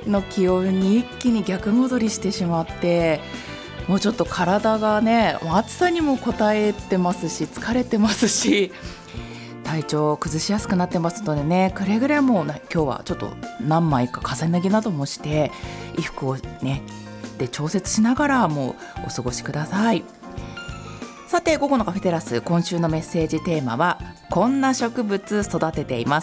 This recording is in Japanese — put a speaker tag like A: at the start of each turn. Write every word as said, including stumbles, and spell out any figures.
A: の気温に一気に逆戻りしてしまって、もうちょっと体がね、暑さにも応えてますし疲れてますし、体調を崩しやすくなってますのでね、くれぐれも今日はちょっと何枚か重ね着などもして衣服をねで調節しながらもうお過ごしください。さて、午後のカフェテラス、今週のメッセージテーマは、こんな植物育てています。